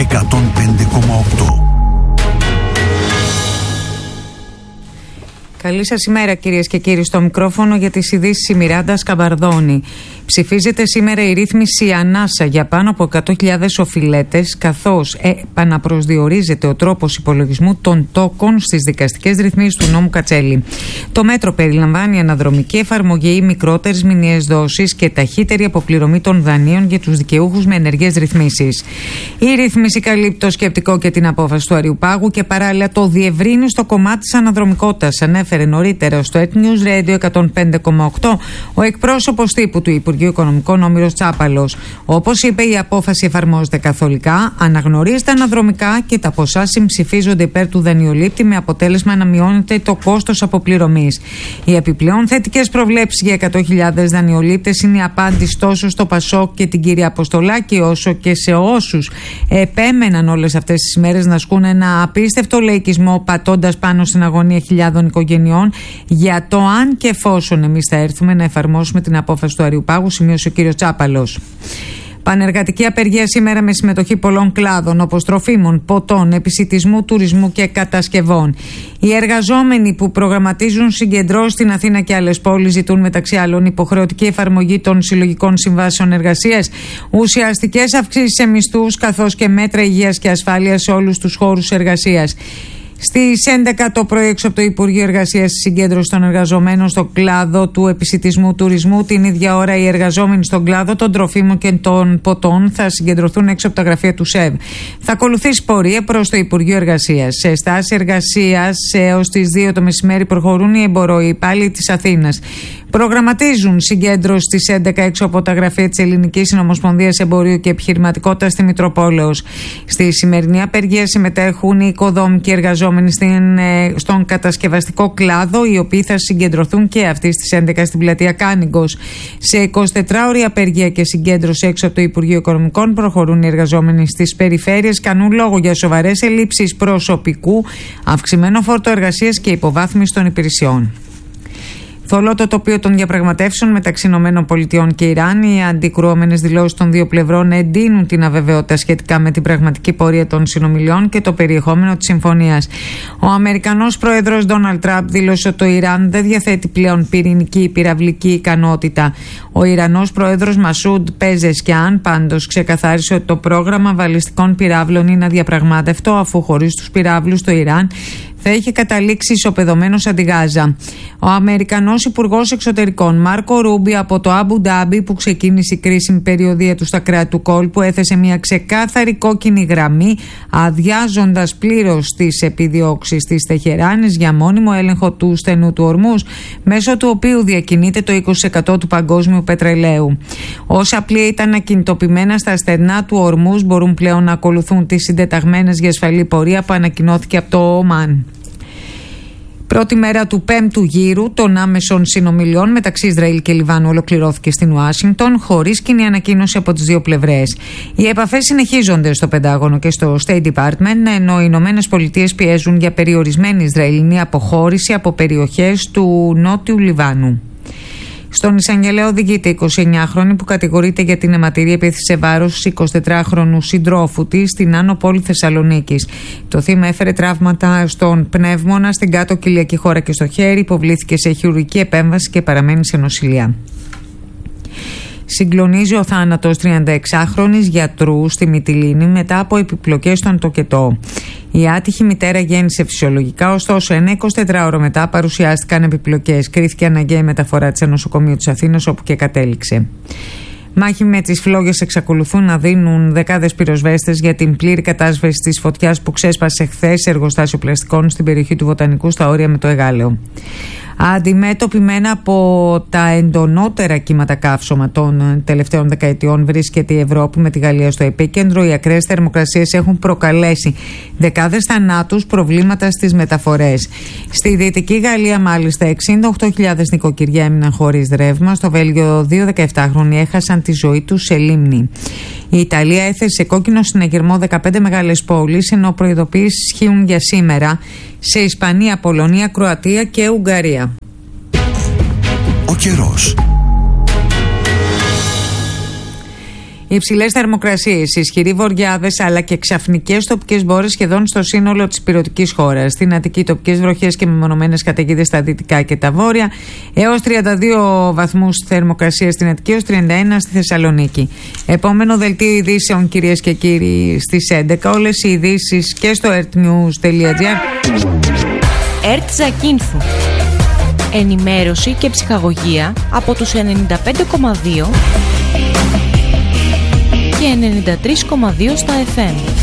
105,8. Καλή σας ημέρα, κυρίες και κύριοι. Στο μικρόφωνο για τις ειδήσεις η Μιράντα Σκαμπαρδόνη. Ψηφίζεται σήμερα η ρύθμιση ανάσα για πάνω από 100.000 οφειλέτες, καθώς επαναπροσδιορίζεται ο τρόπος υπολογισμού των τόκων στις δικαστικές ρυθμίσεις του νόμου Κατσέλη. Το μέτρο περιλαμβάνει αναδρομική εφαρμογή, μικρότερες μηνιαίες δόσεις και ταχύτερη αποπληρωμή των δανείων για τους δικαιούχους με ενεργές ρυθμίσεις. Η ρύθμιση καλύπτει το σκεπτικό και την απόφαση του Αριουπάγου και παράλληλα το διευρύνει στο κομμάτι της αναδρομικότητας. Ανέφερε νωρίτερα στο News Radio 105,8 ο εκπρόσωπος τύπου του Υπουργείου Οικονομικών Όμηρος Τσάπαλος. Όπως είπε, η απόφαση εφαρμόζεται καθολικά, αναγνωρίζεται αναδρομικά και τα ποσά συμψηφίζονται υπέρ του δανειολήπτη με αποτέλεσμα να μειώνεται το κόστος αποπληρωμής. Οι επιπλέον θετικές προβλέψεις για 100.000 δανειολήπτες είναι η απάντηση τόσο στο Πασόκ και την κυρία Αποστολάκη, όσο και σε όσους επέμεναν όλες αυτές τις ημέρες να ασκούν ένα απίστευτο λαϊκισμό, πατώντας πάνω στην αγωνία χιλιάδων οικογενειών για το αν και εφόσον εμείς θα έρθουμε να εφαρμόσουμε την απόφαση του Αριουπάγου, σημείωσε ο κύριος Τσάπαλος. Πανεργατική απεργία σήμερα με συμμετοχή πολλών κλάδων όπως τροφίμων, ποτών, επισιτισμού, τουρισμού και κατασκευών. Οι εργαζόμενοι που προγραμματίζουν συγκεντρώσεις στην Αθήνα και άλλες πόλεις ζητούν μεταξύ άλλων υποχρεωτική εφαρμογή των συλλογικών συμβάσεων εργασίας, ουσιαστικές αυξήσεις σε μισθούς καθώς και μέτρα υγείας και ασφάλειας σε όλους τους χώρους εργασίας. Στις 11 το πρωί, έξω από το Υπουργείο Εργασίας, στη συγκέντρωση των εργαζομένων στον κλάδο του επισιτισμού τουρισμού, την ίδια ώρα οι εργαζόμενοι στον κλάδο των τροφίμων και των ποτών θα συγκεντρωθούν έξω από τα γραφεία του ΣΕΒ. Θα ακολουθήσει πορεία προς το Υπουργείο Εργασίας. Σε στάση εργασίας έως τις 2 το μεσημέρι προχωρούν οι υπάλληλοι της Αθήνας. Προγραμματίζουν συγκέντρωση στις 11 έξω από τα γραφεία της Ελληνικής Συνομοσπονδίας Εμπορίου και Επιχειρηματικότητας στη Μητροπόλεως. Στη σημερινή απεργία συμμετέχουν οι οικοδόμικοι εργαζόμενοι στον κατασκευαστικό κλάδο, οι οποίοι θα συγκεντρωθούν και αυτοί στις 11 στην πλατεία Κάνιγκος. Σε 24ωρη απεργία και συγκέντρωση έξω από το Υπουργείο Οικονομικών προχωρούν οι εργαζόμενοι στις περιφέρειες, κάνουν λόγο για σοβαρές ελλείψεις προσωπικού, αυξημένο φόρτο εργασίας και υποβάθμιση των υπηρεσιών. Θολό το τοπίο των διαπραγματεύσεων μεταξύ ΗΠΑ και Ιράν. Οι αντικρουόμενες δηλώσεις των δύο πλευρών εντείνουν την αβεβαιότητα σχετικά με την πραγματική πορεία των συνομιλιών και το περιεχόμενο της συμφωνίας. Ο Αμερικανός πρόεδρος Ντόναλντ Τραμπ δήλωσε ότι το Ιράν δεν διαθέτει πλέον πυρηνική ή πυραυλική ικανότητα. Ο Ιρανός πρόεδρος Μασούντ Πεζεσκιάν πάντως ξεκαθάρισε ότι το πρόγραμμα βαλιστικών πυράβλων είναι αδιαπραγμάτευτο, αφού χωρίς τους πυράβλους το Ιράν θα είχε καταλήξει ισοπεδωμένος αντι Γάζα. Ο Αμερικανός Υπουργός Εξωτερικών Μάρκο Ρούμπι από το Αμπου Ντάμπι, που ξεκίνησε η κρίσιμη περιοδία του στα κράτη του κόλπου, έθεσε μια ξεκάθαρη κόκκινη γραμμή, αδειάζοντας πλήρως τις επιδιώξεις της Τεχεράνης για μόνιμο έλεγχο του στενού του Ορμούζ, μέσω του οποίου διακινείται το 20% του παγκόσμιου πετρελαίου. Όσα πλοία ήταν ακινητοποιημένα στα στενά του Ορμούζ μπορούν πλέον να ακολουθούν τις συντεταγμένες για ασφαλή πορεία που ανακοινώθηκε από το Ομάν. Πρώτη μέρα του 5ου γύρου των άμεσων συνομιλιών μεταξύ Ισραήλ και Λιβάνου ολοκληρώθηκε στην Ουάσιγκτον χωρίς κοινή ανακοίνωση από τις δύο πλευρές. Οι επαφές συνεχίζονται στο Πεντάγωνο και στο State Department, ενώ οι ΗΠΑ πιέζουν για περιορισμένη Ισραηλινή αποχώρηση από περιοχές του νότιου Λιβάνου. Στον εισαγγελέα οδηγείται 29χρονη που κατηγορείται για την αιματηρή επίθεση σε βάρος 24χρονου συντρόφου της στην Άνω Πόλη Θεσσαλονίκης. Το θύμα έφερε τραύματα στον πνεύμονα, στην κάτω κοιλιακή χώρα και στο χέρι, υποβλήθηκε σε χειρουργική επέμβαση και παραμένει σε νοσηλεία. Συγκλονίζει ο θάνατος 36χρονης γιατρού στη Μυτιλήνη μετά από επιπλοκές στον τοκετό. Η άτυχη μητέρα γέννησε φυσιολογικά, ωστόσο ένα 24ωρο μετά παρουσιάστηκαν επιπλοκές. Κρίθηκε αναγκαία η μεταφορά της σε νοσοκομείο της Αθήνας, όπου και κατέληξε. Μάχη με τις φλόγες εξακολουθούν να δίνουν δεκάδες πυροσβέστες για την πλήρη κατάσβεση της φωτιάς που ξέσπασε χθες σε εργοστάσιο πλαστικών στην περιοχή του Βοτανικού στα όρια με το Εγάλεο. Αντιμέτωπη με ένα από τα εντονότερα κύματα καύσωμα των τελευταίων δεκαετιών βρίσκεται η Ευρώπη, με τη Γαλλία στο επίκεντρο. Οι ακραίες θερμοκρασίες έχουν προκαλέσει δεκάδες θανάτους, προβλήματα στις μεταφορές. Στη Δυτική Γαλλία, μάλιστα, 68.000 νοικοκυριά έμειναν χωρίς ρεύμα. Στο Βέλγιο, 2 17χρονοι έχασαν τη ζωή τους σε λίμνη. Η Ιταλία έθεσε σε κόκκινο συναγερμό 15 μεγάλες πόλεις, ενώ προειδοποιήσεις ισχύουν για σήμερα σε Ισπανία, Πολωνία, Κροατία και Ουγγαρία. Ο καιρός. Υψηλές θερμοκρασίες, ισχυροί βοριάδες αλλά και ξαφνικές τοπικές μπόρες σχεδόν στο σύνολο της ηπειρωτικής χώρας. Στην Αττική, τοπικές βροχές και μεμονωμένες καταιγίδες στα δυτικά και τα βόρεια. Έως 32 βαθμούς θερμοκρασία στην Αττική, έως 31 στη Θεσσαλονίκη. Επόμενο δελτίο ειδήσεων, κυρίες και κύριοι, στις 11. Όλες οι ειδήσεις και στο earthnews.gr. ΕΡΤ Ζακίνθου. Ενημέρωση και ψυχαγωγία από τους 95,2 και 93,2 στα FM.